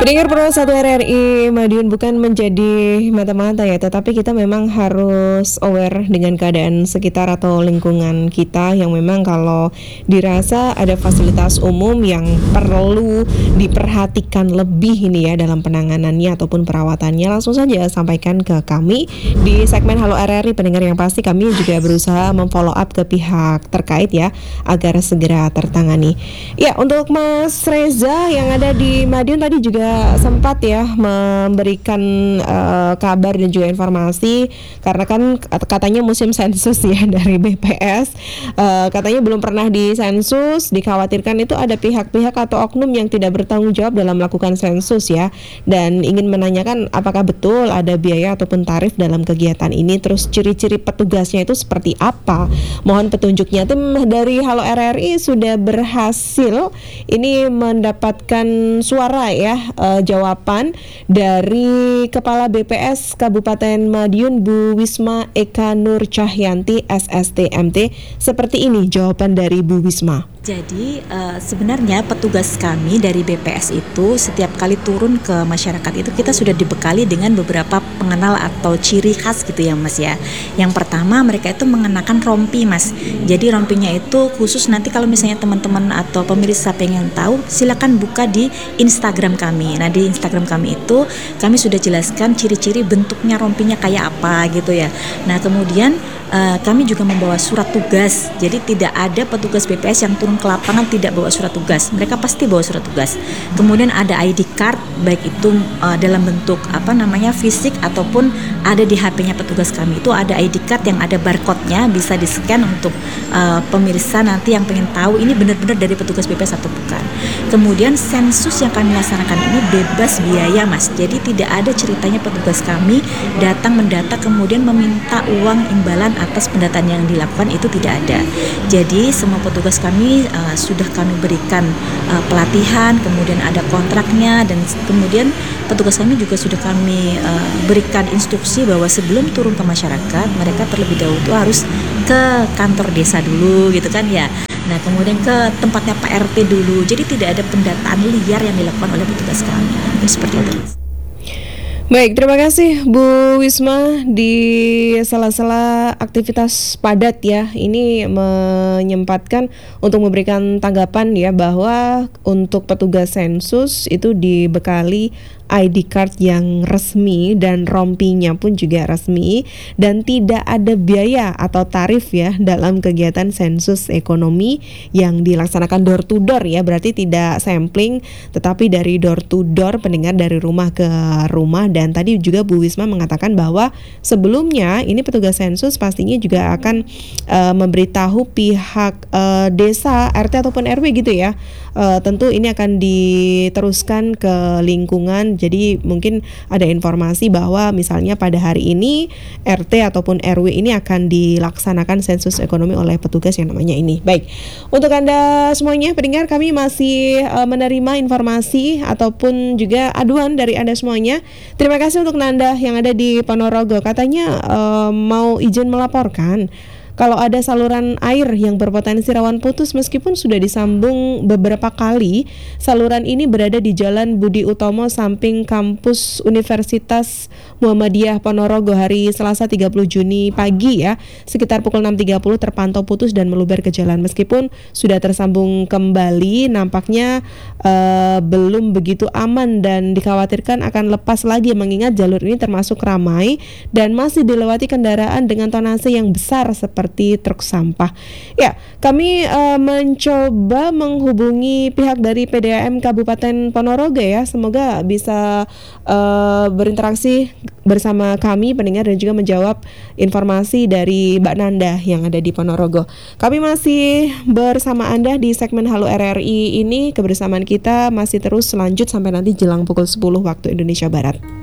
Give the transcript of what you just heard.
Pendengar Pro 1 RRI Madiun, bukan menjadi mata-mata ya, tetapi kita memang harus aware dengan keadaan sekitar atau lingkungan kita yang memang kalau dirasa ada fasilitas umum yang perlu diperhatikan lebih ini ya dalam penanganannya ataupun perawatannya, langsung saja sampaikan ke kami di segmen Halo RRI. Pendengar yang pasti kami juga berusaha memfollow up ke pihak terkait ya agar segera tertangani. Ya, untuk Mas Reza yang ada di Madiun tadi juga sempat ya memberikan kabar dan juga informasi karena kan katanya musim sensus ya dari BPS, katanya belum pernah disensus, dikhawatirkan itu ada pihak-pihak atau oknum yang tidak bertanggung jawab dalam melakukan sensus ya, dan ingin menanyakan apakah betul ada biaya ataupun tarif dalam kegiatan ini, terus ciri-ciri petugasnya itu seperti apa, mohon petunjuknya. Tim dari Halo RRI sudah berhasil ini mendapatkan suara ya, jawaban dari Kepala BPS Kabupaten Madiun Bu Wisma Eka Nur Cahyanti SSTMT. Seperti ini jawaban dari Bu Wisma. Jadi sebenarnya petugas kami dari BPS itu setiap kali turun ke masyarakat itu kita sudah dibekali dengan beberapa pengenal atau ciri khas gitu ya Mas ya. Yang pertama, mereka itu mengenakan rompi Mas. Jadi rompinya itu khusus, nanti kalau misalnya teman-teman atau pemirsa pengen tahu silakan buka di Instagram kami. Nah di Instagram kami itu kami sudah jelaskan ciri-ciri bentuknya rompinya kayak apa gitu ya. Nah kemudian kami juga membawa surat tugas. Jadi tidak ada petugas BPS yang turun ke lapangan tidak bawa surat tugas. Mereka pasti bawa surat tugas. Kemudian ada ID card, baik itu dalam bentuk fisik ataupun ada di HP-nya petugas kami. Itu ada ID card yang ada barcode-nya, bisa di-scan untuk pemirsa nanti yang pengen tahu ini benar-benar dari petugas BPS atau bukan. Kemudian sensus yang kami laksanakan ini bebas biaya Mas. Jadi tidak ada ceritanya petugas kami datang mendata kemudian meminta uang imbalan atas pendataan yang dilakukan, itu tidak ada. Jadi semua petugas kami sudah kami berikan pelatihan, kemudian ada kontraknya, dan kemudian petugas kami juga sudah kami berikan instruksi bahwa sebelum turun ke masyarakat mereka terlebih dahulu harus ke kantor desa dulu gitu kan ya. Nah kemudian ke tempatnya Pak RT dulu. Jadi tidak ada pendataan liar yang dilakukan oleh petugas kami. Seperti itu. Baik, terima kasih Bu Wisma. Di sela-sela aktivitas padat ya, ini menyempatkan untuk memberikan tanggapan ya bahwa untuk petugas sensus itu dibekali ID card yang resmi dan rompinya pun juga resmi, dan tidak ada biaya atau tarif ya dalam kegiatan sensus ekonomi yang dilaksanakan door to door ya, berarti tidak sampling tetapi dari door to door, pendengar, dari rumah ke rumah. Dan tadi juga Bu Wisma mengatakan bahwa sebelumnya ini petugas sensus pastinya juga akan memberitahu pihak desa, RT ataupun RW gitu ya. Tentu ini akan diteruskan ke lingkungan. Jadi mungkin ada informasi bahwa misalnya pada hari ini RT ataupun RW ini akan dilaksanakan sensus ekonomi oleh petugas yang namanya ini. Baik, untuk Anda semuanya pendengar, kami masih menerima informasi ataupun juga aduan dari Anda semuanya. Terima kasih untuk Nanda yang ada di Ponorogo, katanya mau izin melaporkan kalau ada saluran air yang berpotensi rawan putus meskipun sudah disambung beberapa kali. Saluran ini berada di Jalan Budi Utomo samping kampus Universitas Muhammadiyah Ponorogo. Hari Selasa 30 Juni pagi ya, sekitar pukul 6.30 terpantau putus dan meluber ke jalan. Meskipun sudah tersambung kembali, nampaknya belum begitu aman dan dikhawatirkan akan lepas lagi, mengingat jalur ini termasuk ramai dan masih dilewati kendaraan dengan tonase yang besar seperti truk sampah. Ya, kami mencoba menghubungi pihak dari PDAM Kabupaten Ponorogo ya. Semoga bisa berinteraksi bersama kami pendengar dan juga menjawab informasi dari Mbak Nanda yang ada di Ponorogo. Kami masih bersama Anda di segmen Halo RRI ini. Kebersamaan kita masih terus lanjut sampai nanti jelang pukul 10 waktu Indonesia Barat.